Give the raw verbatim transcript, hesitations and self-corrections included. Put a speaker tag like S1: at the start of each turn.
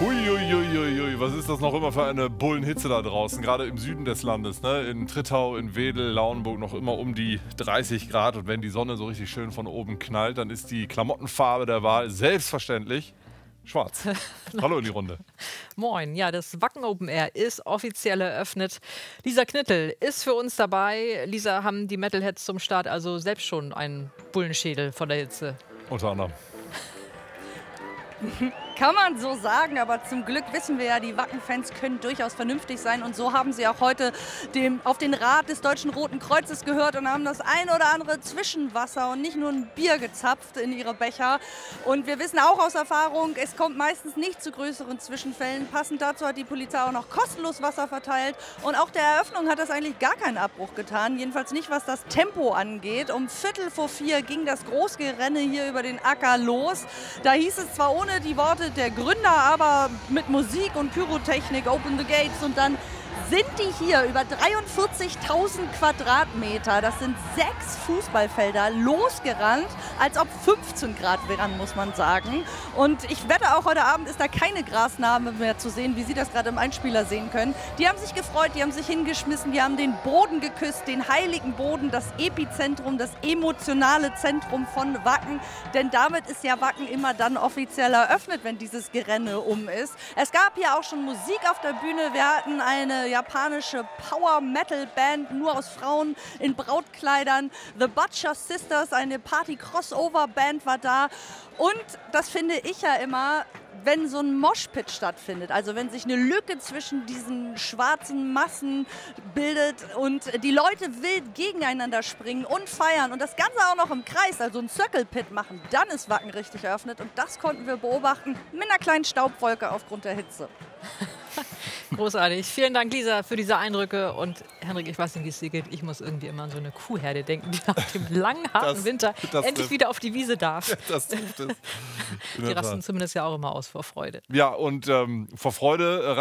S1: Uiuiuiui, was ist das noch immer für eine Bullenhitze da draußen, gerade im Süden des Landes, ne? In Trittau, in Wedel, Lauenburg noch immer um die dreißig Grad und wenn die Sonne so richtig schön von oben knallt, dann ist die Klamottenfarbe der Wahl selbstverständlich schwarz. Hallo in die Runde.
S2: Moin, ja, das Wacken Open Air ist offiziell eröffnet. Lisa Knittel ist für uns dabei. Lisa, haben die Metalheads zum Start also selbst schon einen Bullenschädel von der Hitze?
S1: Unter anderem.
S3: Kann man so sagen, aber zum Glück wissen wir ja, die Wacken-Fans können durchaus vernünftig sein und so haben sie auch heute dem, auf den Rat des Deutschen Roten Kreuzes gehört und haben das ein oder andere Zwischenwasser und nicht nur ein Bier gezapft in ihre Becher. Und wir wissen auch aus Erfahrung, es kommt meistens nicht zu größeren Zwischenfällen. Passend dazu hat die Polizei auch noch kostenlos Wasser verteilt und auch der Eröffnung hat das eigentlich gar keinen Abbruch getan, jedenfalls nicht, was das Tempo angeht. Um Viertel vor vier ging das Großgerenne hier über den Acker los. Da hieß es zwar ohne die Worte der Gründer, aber mit Musik und Pyrotechnik, Open the Gates und dann sind die hier über dreiundvierzigtausend Quadratmeter, das sind sechs Fußballfelder, losgerannt, als ob fünfzehn Grad wären, muss man sagen. Und ich wette auch, heute Abend ist da keine Grasnarbe mehr zu sehen, wie Sie das gerade im Einspieler sehen können. Die haben sich gefreut, die haben sich hingeschmissen, die haben den Boden geküsst, den heiligen Boden, das Epizentrum, das emotionale Zentrum von Wacken. Denn damit ist ja Wacken immer dann offiziell eröffnet, wenn dieses Gerenne um ist. Es gab hier auch schon Musik auf der Bühne, wir hatten eine japanische Power-Metal-Band, nur aus Frauen in Brautkleidern. The Butcher Sisters, eine Party-Crossover-Band war da. Und das finde ich ja immer, wenn so ein Moshpit stattfindet, also wenn sich eine Lücke zwischen diesen schwarzen Massen bildet und die Leute wild gegeneinander springen und feiern und das Ganze auch noch im Kreis, also ein Circle Pit machen, dann ist Wacken richtig eröffnet und das konnten wir beobachten mit einer kleinen Staubwolke aufgrund der Hitze.
S2: Großartig. Vielen Dank, Lisa, für diese Eindrücke. Und Henrik, ich weiß nicht, wie es dir geht. Ich muss irgendwie immer an so eine Kuhherde denken, die nach dem langen, harten
S1: Das-
S2: Winter
S1: das
S2: endlich
S1: trifft.
S2: wieder auf die Wiese darf.
S1: Das trifft es. In
S2: Die
S1: der
S2: rasten
S1: Tat.
S2: zumindest ja auch immer aus vor Freude.
S1: Ja, und ähm, vor Freude